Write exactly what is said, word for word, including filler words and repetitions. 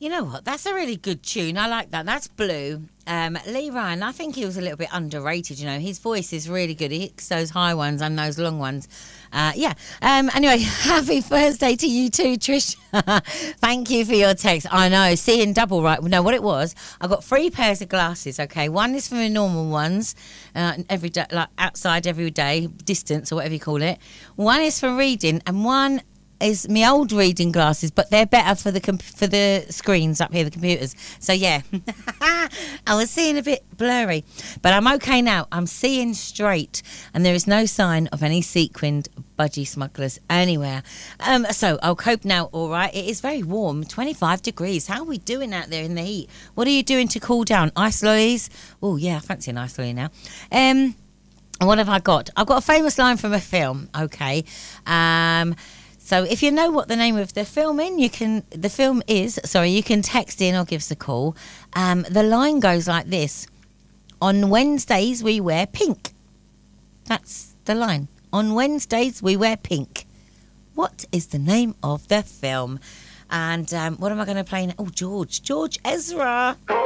You know what? That's a really good tune. I like that. That's Blue. Um, Lee Ryan, I think he was a little bit underrated, you know. His voice is really good. He hits those high ones and those long ones. Uh, yeah. Um, anyway, happy Thursday to you too, Trish. Thank you for your text. I know, seeing double, right? No, what it was, I got three pairs of glasses, okay? One is for the normal ones, uh, every day, like outside every day, distance or whatever you call it. One is for reading and one is my old reading glasses, but they're better for the comp- for the screens up here, the computers. So yeah, I was seeing a bit blurry, but I'm okay now. I'm seeing straight, and there is no sign of any sequined budgie smugglers anywhere. Um, so I'll cope now. All right, it is very warm, twenty-five degrees. How are we doing out there in the heat? What are you doing to cool down? Ice lollies? Oh yeah, I fancy an ice lolly now. Um, what have I got? I've got a famous line from a film. Okay. Um. So if you know what the name of the film in, you can. The film is sorry. You can text in or give us a call. Um, the line goes like this: on Wednesdays we wear pink. That's the line. On Wednesdays we wear pink. What is the name of the film? And um, what am I going to play now? Oh, George, George Ezra.